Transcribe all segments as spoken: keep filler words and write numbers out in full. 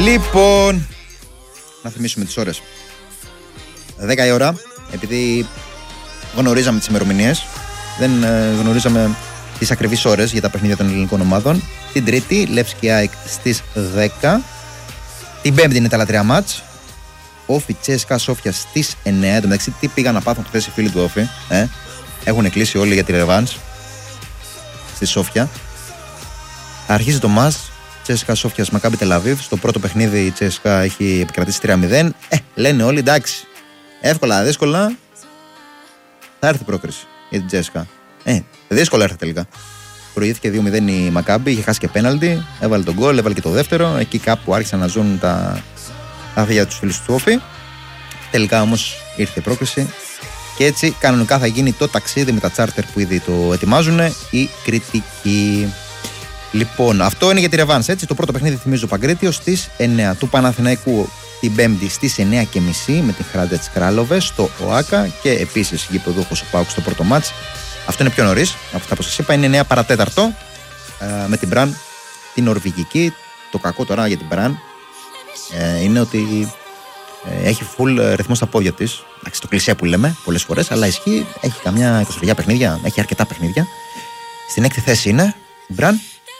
Λοιπόν, να θυμίσουμε τις ώρες. δέκα η ώρα, επειδή γνωρίζαμε τις ημερομηνίες, δεν ε, γνωρίζαμε τις ακριβείς ώρες για τα παιχνίδια των ελληνικών ομάδων. Την Τρίτη, Λεύσκι ΑΕΚ στις δέκα. Την Πέμπτη είναι τα λατρεία μάτς. Όφι Τσέσκα Σόφια στις εννέα. Εν τω μεταξύ, τι πήγαν να πάθουν χθες οι φίλοι του Όφι. Ε? Έχουν κλείσει όλοι για τη ρεβάνς στη Σόφια. Αρχίζει το μάτς. Τσέσκα Σόφια Μακάμπι Τελαβίβ. Στο πρώτο παιχνίδι η Τσέσκα έχει επικρατήσει τρία μηδέν. Ε, λένε όλοι εντάξει. Εύκολα, δύσκολα. Θα έρθει η πρόκριση για την Τσέσκα. Ε, δύσκολα έρθει τελικά. Προηγήθηκε δύο μηδέν η Μακάμπι, είχε χάσει και πέναλτι. Έβαλε τον γκολ, έβαλε και το δεύτερο. Εκεί κάπου άρχισαν να ζουν τα άθλια για τους φίλους του Όφι. Τελικά όμως ήρθε η πρόκριση. Και έτσι κανονικά θα γίνει το ταξίδι με τα τσάρτερ που ήδη το ετοιμάζουν, η κριτική. Λοιπόν, αυτό είναι για τη ρεβάνς, έτσι. Το πρώτο παιχνίδι, θυμίζω, Παγκρίτιο στις εννέα. Του Παναθηναϊκού την Πέμπτη στις εννέα και μισή με την Χράντετς Κράλοβες στο ΟΑΚΑ. Και επίσης γηπεδούχος ο ΠΑΟΚ στο πρώτο μάτς. Αυτό είναι πιο νωρίς από αυτά που σας είπα. Είναι εννέα παρατέταρτο με την Μπραν, την Νορβηγική. Το κακό τώρα για την Μπραν ε, είναι ότι ε, έχει full ρυθμό στα πόδια της. Εντάξει, το κλισέ που λέμε πολλές φορές, αλλά ισχύει. Έχει καμιά είκοσι παιχνίδια, έχει αρκετά παιχνίδια. Στην έκτη θέση είναι η Μπραν.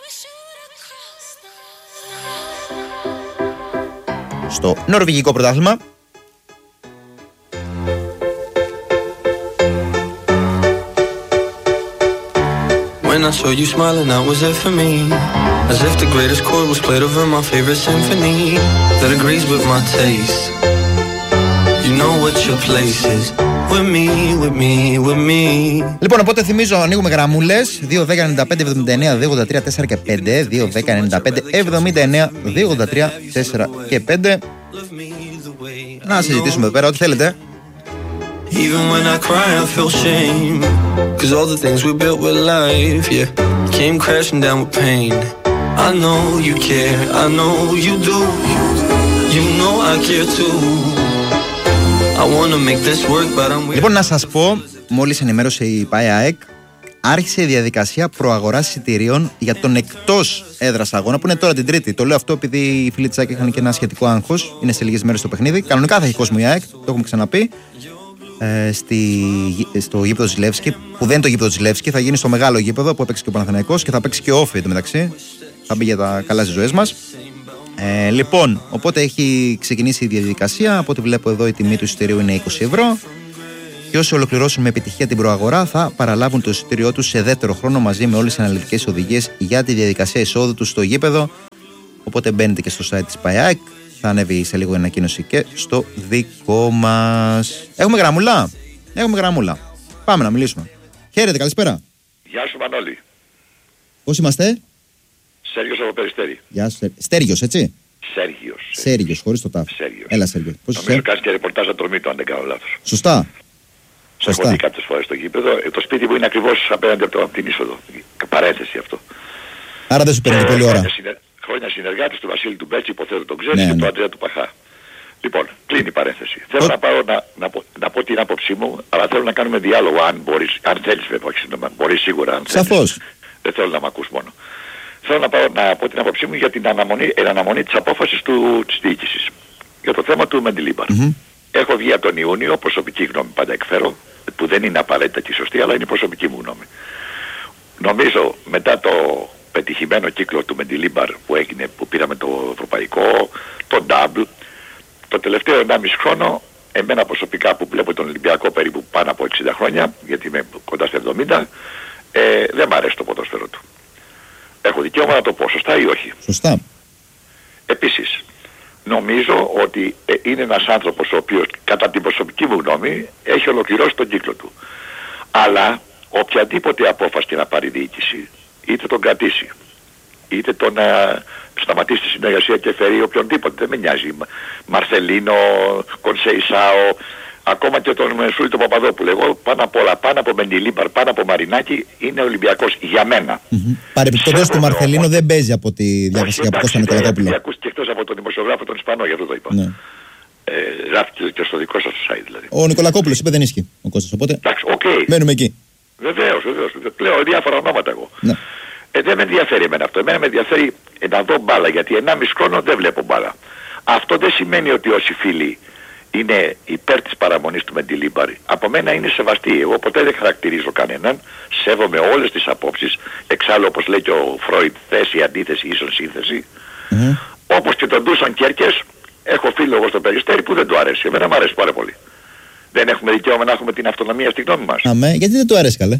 Στο νορβηγικό πρωτάθλημα. When I saw you smiling, that was it for me. As if the greatest chord was played over my favorite symphony that agrees with my taste. You know what your place is. With me, with me, with me. Λοιπόν, οπότε θυμίζω, ανοίγουμε γραμμούλες δύο δέκα ενενήντα πέντε εβδομήντα εννέα δύο ογδόντα τρία τέσσερα και πέντε. δύο δέκα ενενήντα πέντε εβδομήντα εννέα δύο ογδόντα τρία τέσσερα και πέντε. Να συζητήσουμε εδώ πέρα ό,τι θέλετε. Even when I cry I feel shame, cause all the things we built with life, yeah, came crashing down with pain. I know you care, I know you do. You know I care too. I wanna make this work but I'm with. Λοιπόν, να σας πω, μόλις ενημέρωσε η ΠΑΕΑΕΚ, άρχισε η διαδικασία προαγοράς εισιτηρίων για τον εκτός έδρας αγώνα που είναι τώρα την Τρίτη. Το λέω αυτό επειδή οι φίλοι της ΑΕΚ είχαν και ένα σχετικό άγχος. Είναι σε λίγες μέρες το παιχνίδι. Κανονικά θα έχει κόσμο η ΑΕΚ, το έχουμε ξαναπεί. Ε, στη, στο γήπεδο Ζηλεύσκι, που δεν είναι το γήπεδο Ζηλεύσκι, θα γίνει στο μεγάλο γήπεδο που έπαιξε και ο Παναθηναϊκός και θα παίξει και ο Όφι εντωμεταξύ. Θα μπει για τα καλά στις ζωές μας. Ε, λοιπόν, οπότε έχει ξεκινήσει η διαδικασία. Από ό,τι βλέπω εδώ, η τιμή του εισιτηρίου είναι είκοσι ευρώ. Και όσοι ολοκληρώσουν με επιτυχία την προαγορά θα παραλάβουν το εισιτήριό τους σε δεύτερο χρόνο μαζί με όλες τις αναλυτικές οδηγίες για τη διαδικασία εισόδου τους στο γήπεδο. Οπότε μπαίνετε και στο site της ΠΑΕΑΚ. Θα ανέβει σε λίγο η ανακοίνωση και στο δικό μας. Έχουμε γραμμούλα. Έχουμε γραμμούλα. Πάμε να μιλήσουμε. Χαίρετε, καλησπέρα. Γεια σου, Μανώλη. Πώς είμαστε? Σέργιος από Περιστέρη. Γεια σου. Στέργιος, έτσι. Σέργιος. Σέργιος, χωρίς το τάφ. Σέργιος. Έλα, Σέργιο. Πώς είσαι? Νομίζω κάνεις και ρεπορτάζ ατρομή, αν δεν κάνω λάθος. Σωστά. Σε έχω δει κάποιες φορές στο γήπεδο. Το σπίτι μου είναι ακριβώς απέναντι από την είσοδο. Παρένθεση αυτό. Άρα δεν σου παίρνει πολύ ώρα. Χρόνια συνεργάτης του Βασίλη του Μπέτσι, υποθέτω τον ξέρεις, ναι, και ναι. του Αντρέα του Παχά. Λοιπόν, κλείνει η παρένθεση. Θέλω να, πάω να, να, πω, να πω την άποψή μου, αλλά θέλω να κάνουμε διάλογο αν μπορείς, αν θέλεις βέβαια, όχι σύντομα, μπορείς σίγουρα αν θέλεις. Σαφώς. Δεν θέλω να μ' ακούς μόνο. Θέλω να, πάω, να πω την άποψή μου για την αναμονή, αναμονή της απόφασης του, της διοίκησης. Για το θέμα του Μεντιλίμπαρ. Mm-hmm. Έχω βγει από τον Ιούνιο, προσωπική γνώμη πάντα εκφέρω, που δεν είναι απαραίτητα και σωστή, αλλά είναι η προσωπική μου γνώμη. Νομίζω μετά το πετυχημένο κύκλο του Μεντιλίμπαρ που έγινε, που πήραμε το ευρωπαϊκό, το double, το τελευταίο ενάμιση χρόνο, εμένα προσωπικά που βλέπω τον Ολυμπιακό περίπου πάνω από εξήντα χρόνια, γιατί είμαι κοντά στα εβδομήντα, ε, δεν μ' αρέσει το ποδόσφαιρο του. Έχω δικαίωμα να το πω, σωστά ή όχι? Σωστά. Επίσης, νομίζω ότι ε, είναι ένας άνθρωπος ο οποίος, κατά την προσωπική μου γνώμη, έχει ολοκληρώσει τον κύκλο του. Αλλά οποιαδήποτε απόφαση και να πάρει διοίκηση, είτε τον κρατήσει, είτε τον να σταματήσει τη συνεργασία και φέρει οποιονδήποτε, δεν με νοιάζει, Μαρσελίνο, Κονσεϊσάο, ακόμα και τον Μεσούλη τον Παπαδόπουλο. Εγώ πάνω απ' όλα, πάνω από Μεντιλίμπαρ, πάνω από Μαρινάκη, είναι Ολυμπιακός για μένα. Mm-hmm. Παρεμπιπτόντως του Μαρσελίνο δεν παίζει από τη διάβαση από Κώστα Νικολακόπουλο. Και εκτός από τον δημοσιογράφο τον Ισπανό, για αυτό το είπα. Ναι. Ε, γράφει και στο δικό σας site δηλαδή. Ο Νικολακόπουλος είπε δεν ίσχυει ο Κώστας, οπότε εντάξει, okay. Μένουμε εκεί. Βεβαίως, βεβαίως. Λέω διάφορα ονόματα εγώ. Ναι. Ε, δεν με ενδιαφέρει εμένα αυτό. Εμένα με ενδιαφέρει ε, να δω μπάλα, γιατί ενάμιση χρόνο δεν βλέπω μπάλα. Αυτό δεν σημαίνει ότι όσοι φίλοι είναι υπέρ της παραμονής του Μεντιλίμπαρ. Από μένα είναι σεβαστή. Εγώ ποτέ δεν χαρακτηρίζω κανέναν. Σέβομαι όλες τις απόψεις. Εξάλλου, όπως λέει και ο Φρόιντ, θέση, αντίθεση, ίσον σύνθεση. Mm-hmm. Όπως και τον Ντούσαν Κέρκες, έχω φίλο εγώ στο Περιστέρι που δεν του αρέσει. Εμένα μου αρέσει πάρα πολύ. Δεν έχουμε δικαίωμα να έχουμε την αυτονομία στη γνώμη μας. Αμέ, γιατί δεν του αρέσει καλέ?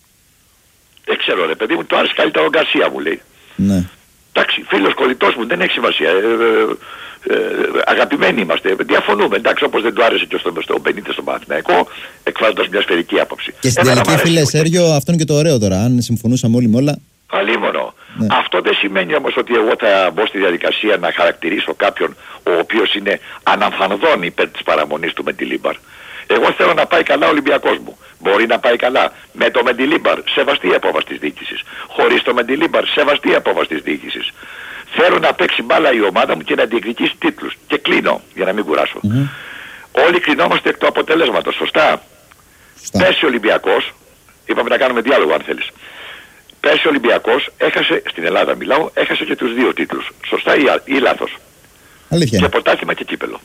Δεν ξέρω ρε παιδί μου, του άρεσε καλύτερα ο Γκαρσία μου λέει. Ναι. Εντάξει, φίλος κολλητός μου, δεν έχει σημασία. Ε, ε, ε, αγαπημένοι είμαστε, διαφωνούμε. Εντάξει, όπως δεν του άρεσε και στον στο Μπενίτες στον Παναθηναϊκό, εκφράζοντας μια σφαιρική άποψη. Και στην τελική, φίλε Σέργιο, αυτό είναι και το ωραίο τώρα. Αν συμφωνούσαμε όλοι με όλα. Αλίμονο. Ναι. Αυτό δεν σημαίνει όμως ότι εγώ θα μπω στη διαδικασία να χαρακτηρίσω κάποιον ο οποίος είναι αναμφανδόν υπέρ της παραμονής του Μεντιλίμπαρ. Εγώ θέλω να πάει καλά ο Ολυμπιακός μου. Μπορεί να πάει καλά με το Μεντιλίμπαρ, σεβαστή η απόφαση της διοίκησης. Χωρίς το Μεντιλίμπαρ, σεβαστή η απόφαση της διοίκησης. Θέλω να παίξει μπάλα η ομάδα μου και να διεκδικήσει τίτλους. Και κλείνω, για να μην κουράσω. Mm-hmm. Όλοι κρινόμαστε εκ του αποτελέσματος, σωστά. σωστά. Πέρσι ο Ολυμπιακός, είπαμε να κάνουμε διάλογο αν θέλεις. Πέρσι ο Ολυμπιακός έχασε, στην Ελλάδα μιλάω, έχασε και τους δύο τίτλους. Σωστά ή, ή λάθος? Αλήθεια. Και πρωτάθλημα και κύπελο.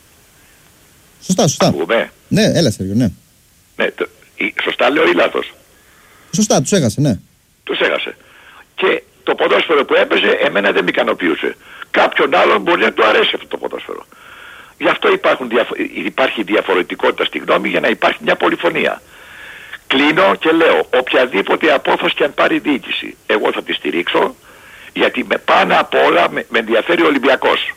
Σωστά, σωστά. Ακούμε. Ναι, έλα Σέργιο, ναι. Ναι, το, ή, σωστά λέω ή λάθος? Σωστά, τους έχασε, ναι. Τους έχασε. Και το ποδόσφαιρο που έπαιζε εμένα δεν με ικανοποιούσε. Κάποιον άλλον μπορεί να του αρέσει αυτό το ποδόσφαιρο. Γι' αυτό υπάρχουν διαφο- υπάρχει διαφορετικότητα στη γνώμη για να υπάρχει μια πολυφωνία. Κλείνω και λέω, οποιαδήποτε απόφαση και αν πάρει η διοίκηση, εγώ θα τη στηρίξω, γιατί με πάνω απ' όλα με, με ενδιαφέρει ο Ολυμπιακός,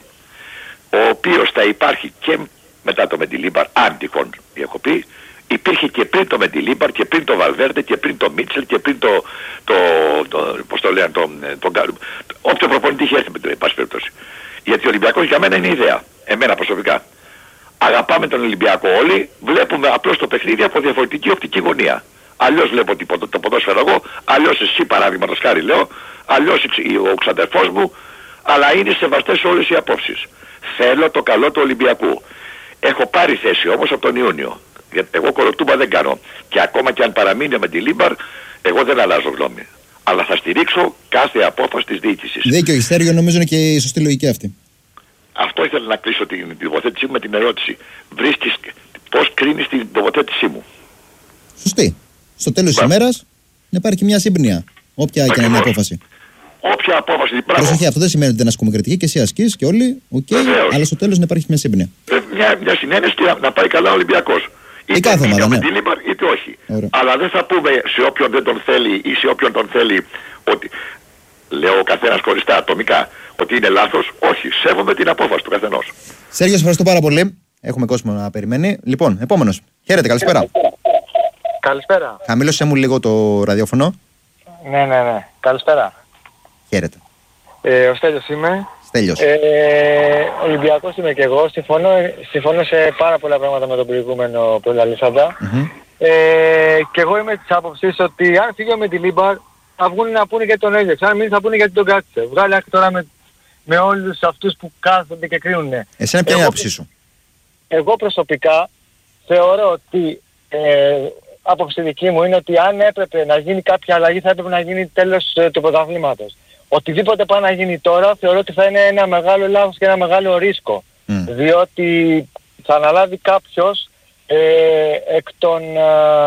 ο οποίος θα υπάρχει και μετά το Μεντιλίμπαρ, αν τυχόν διακοπή, υπήρχε και πριν το Μεντιλίμπαρ και πριν το Βαλβέρντε και πριν το Μίτσελ και πριν το, το, το πώς το λένε, το, το, το, όποιο προπονητή είχε έρθει με την πάση περιπτώσει. Γιατί ο Ολυμπιακός για μένα είναι ιδέα, εμένα προσωπικά. Αγαπάμε τον Ολυμπιακό όλοι, βλέπουμε απλώς το παιχνίδι από διαφορετική οπτική γωνία. Αλλιώς βλέπω το, το ποδόσφαιρο εγώ, αλλιώς εσύ παράδειγματος χάρη λέω, αλλιώς ο ξαδερφός μου, αλλά είναι σεβαστές όλες οι απόψεις. Θέλω το καλό του Ολυμπιακού. Έχω πάρει θέση όμως από τον Ιούνιο. Εγώ κοροτούμπα δεν κάνω. Και ακόμα και αν παραμείνει με τη Λίμπαρ, εγώ δεν αλλάζω γνώμη. Αλλά θα στηρίξω κάθε απόφαση της διοίκησης. Δίκιο, Ιστέριο, νομίζω είναι και η σωστή λογική αυτή. Αυτό ήθελα να κλείσω την τοποθέτησή μου με την ερώτηση. Βρίσκεις πώς κρίνεις την τοποθέτησή μου? Σωστή. Στο τέλος της ημέρας να υπάρχει μια σύμπνοια. Όποια και να είναι η απόφαση. Όποια απόφαση. Προσοχή, αυτό δεν σημαίνει ότι δεν ασκούμε κριτική και εσύ ασκείς και όλοι. Okay, αλλά στο τέλος να υπάρχει μια σύμπνοια. Ε, μια, μια συνένεση και να, να πάει καλά ο Ολυμπιακός. Είτε κάθε ομάδα, ναι. Λίμπαρ, είτε όχι. Ωραία. Αλλά δεν θα πούμε σε όποιον δεν τον θέλει ή σε όποιον τον θέλει ότι. Λέω ο καθένας χωριστά ατομικά ότι είναι λάθος. Όχι, σέβομαι την απόφαση του καθενός. Σέργιο, σε ευχαριστώ πάρα πολύ. Έχουμε κόσμο να περιμένει. Λοιπόν, επόμενος. Χαίρετε, καλησπέρα. Καλησπέρα. Χαμήλωσέ μου λίγο το ραδιόφωνο. Ναι, ναι, ναι. Καλησπέρα. Χαίρετε. Ε, ο Στέλιος είμαι. Στέλιος. Ε, Ολυμπιακός είμαι και εγώ. Συμφωνώ, συμφωνώ σε πάρα πολλά πράγματα με τον προηγούμενο προλαλήσαντα. Mm-hmm. Ε, και εγώ είμαι της άποψης ότι αν φύγω με τη Λίμπαρ θα βγουν να πούνε γιατί τον έδιωξε. Αν μην θα πούνε γιατί τον κράτησε. Βγάλε άκρη τώρα με, με όλους αυτούς που κάθονται και κρίνουν. Εσένα ποια είναι η άποψή σου? Εγώ προσωπικά θεωρώ ότι ε, άποψη δική μου είναι ότι αν έπρεπε να γίνει κάποια αλλαγή θα έπρεπε να γίνει τέλος ε, του πρωταθλήματος. Οτιδήποτε πάει να γίνει τώρα θεωρώ ότι θα είναι ένα μεγάλο λάθος και ένα μεγάλο ρίσκο. Mm. Διότι θα αναλάβει κάποιος ε, εκ των... Ε,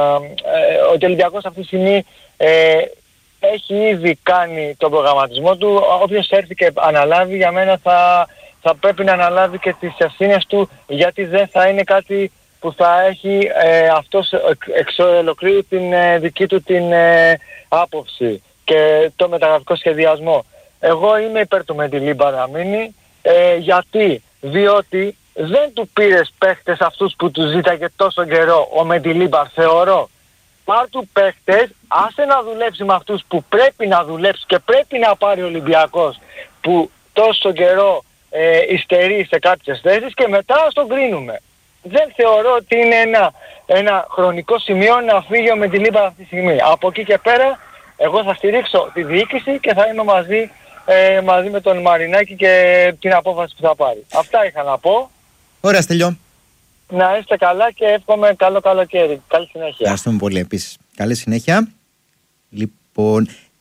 ε, ότι ο Ολυμπιακός αυτή τη στιγμή ε, έχει ήδη κάνει τον προγραμματισμό του. Όποιος έρθει και αναλάβει για μένα θα, θα πρέπει να αναλάβει και τις ευθύνες του, γιατί δεν θα είναι κάτι που θα έχει ε, αυτός εξ ολοκλήρου την ε, δική του την ε, άποψη και το μεταγραφικό σχεδιασμό. Εγώ είμαι υπέρ του Μεντιλίμπαρ να μείνει, ε, γιατί, διότι δεν του πήρες παίχτες αυτούς που του ζήταγε τόσο καιρό ο Μεντιλίμπαρ, θεωρώ. Πάρ' του παίχτες, άσε να δουλέψει με αυτούς που πρέπει να δουλέψει και πρέπει να πάρει ο Ολυμπιακός που τόσο καιρό ε, υστερεί σε κάποιες θέσεις και μετά στον κρίνουμε. Δεν θεωρώ ότι είναι ένα, ένα χρονικό σημείο να φύγει ο Μεντιλίμπαρ αυτή τη στιγμή. Από εκεί και πέρα εγώ θα στηρίξω τη διοίκηση και θα είμαι μαζί, ε, μαζί με τον Μαρινάκη και την απόφαση που θα πάρει. Αυτά είχα να πω. Ωραία, Στέλιο. Να είστε καλά και εύχομαι καλό καλοκαίρι. Καλή συνέχεια. Ευχαριστούμε πολύ επίσης. Καλή συνέχεια. Λοιπόν,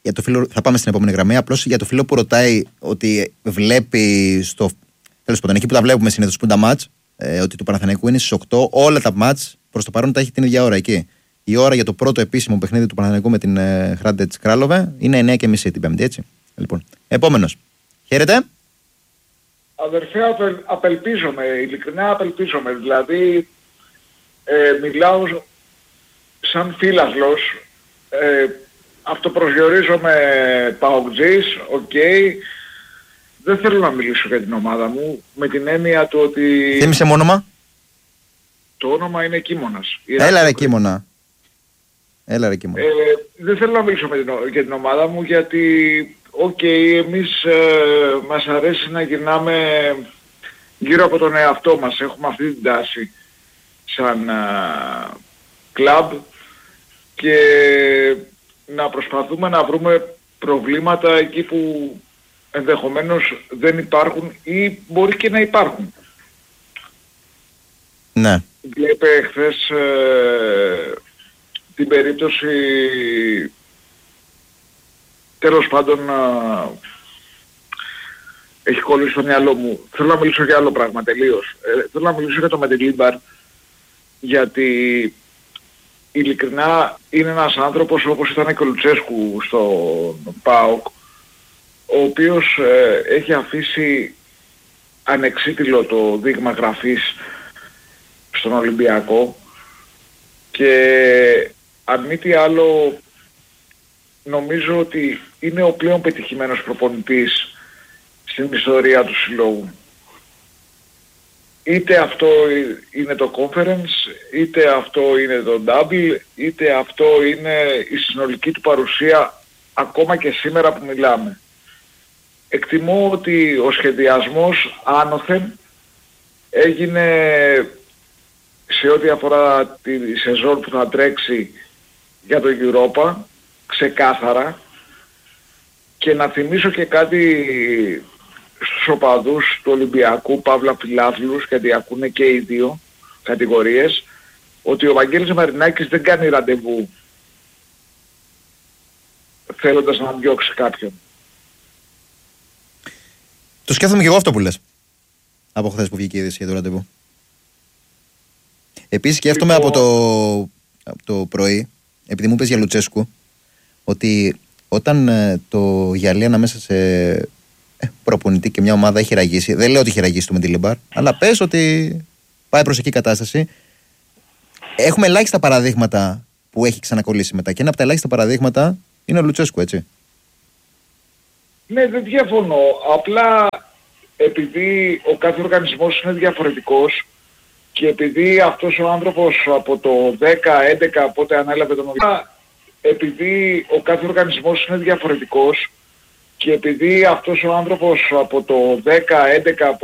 για το φίλο, θα πάμε στην επόμενη γραμμή. Απλώς για το φίλο που ρωτάει ότι βλέπει στο. Τέλος πάντων, εκεί που τα βλέπουμε συνήθως που είναι τα μάτς, ε, ότι του Παναθηναϊκού είναι στις οκτώ, όλα τα μάτς προς το παρόν τα έχει την ίδια ώρα εκεί. Η ώρα για το πρώτο επίσημο παιχνίδι του Παναθηναϊκού με την ε, Hrádec Králové είναι εννιά και μισή την Πέμπτη, έτσι. Λοιπόν, επόμενος. Χαίρετε. Αδερφέ, απελ, απελπίζομαι, ειλικρινά απελπίζομαι. Δηλαδή, ε, μιλάω σαν φίλαθλος, ε, αυτοπροσδιορίζομαι παοκτζής, οκ. Okay. Δεν θέλω να μιλήσω για την ομάδα μου, με την έννοια του ότι... Θύμισε μου όνομα. Το όνομα είναι Κίμωνας. Έλα ρε Κίμωνα. Έλα ρε Κίμωνα. Ε, δεν θέλω να μιλήσω με την, για την ομάδα μου, γιατί... Οκ, okay, εμείς ε, μας αρέσει να γυρνάμε γύρω από τον εαυτό μας. Έχουμε αυτή την τάση σαν ε, κλαμπ και να προσπαθούμε να βρούμε προβλήματα εκεί που ενδεχομένως δεν υπάρχουν ή μπορεί και να υπάρχουν. Ναι. Βλέπε χθες ε, την περίπτωση... Τέλος πάντων, α, έχει κολλήσει στο μυαλό μου. Θέλω να μιλήσω για άλλο πράγμα τελείως. Ε, θέλω να μιλήσω για το Μεντιλίμπαρ, γιατί ειλικρινά είναι ένας άνθρωπος όπως ήταν και ο Λουτσέσκου στο ΠΑΟΚ, ο οποίος ε, έχει αφήσει ανεξίτηλο το δείγμα γραφής στον Ολυμπιακό και αν μη τι άλλο νομίζω ότι είναι ο πλέον πετυχημένος προπονητής στην ιστορία του συλλόγου. Είτε αυτό είναι το conference, είτε αυτό είναι το double, είτε αυτό είναι η συνολική του παρουσία ακόμα και σήμερα που μιλάμε. Εκτιμώ ότι ο σχεδιασμός άνωθεν έγινε σε ό,τι αφορά τη σεζόν που θα τρέξει για το Europa, ξεκάθαρα, και να θυμίσω και κάτι στους οπαδούς του Ολυμπιακού, παύλα φιλάθλους, γιατί ακούνε και οι δύο κατηγορίες, ότι ο Βαγγέλης Μαρινάκης δεν κάνει ραντεβού θέλοντας να διώξει κάποιον. Το σκέφτομαι και εγώ αυτό που λες από χθες που βγήκε η είδηση για το ραντεβού. Επίσης σκέφτομαι λοιπόν... από, το... από το πρωί, επειδή μου πες για Λουτσέσκου, ότι όταν ε, το γυαλί ανάμεσα σε ε, προπονητή και μια ομάδα έχει ραγίσει, δεν λέω ότι έχει ραγίσει το Μεντιλίμπαρ, αλλά πες ότι πάει προς εκεί η κατάσταση. Έχουμε ελάχιστα παραδείγματα που έχει ξανακολλήσει μετά και ένα από τα ελάχιστα παραδείγματα είναι ο Λουτσέσκου, έτσι. Ναι, δεν διαφωνώ. Απλά επειδή ο κάθε οργανισμός είναι διαφορετικός και επειδή αυτός ο άνθρωπος από το δέκα έντεκα πότε ανέλαβε τον Ολυμπιακό, επειδή ο κάθε οργανισμός είναι διαφορετικός και επειδή αυτός ο άνθρωπος από το δέκα έντεκα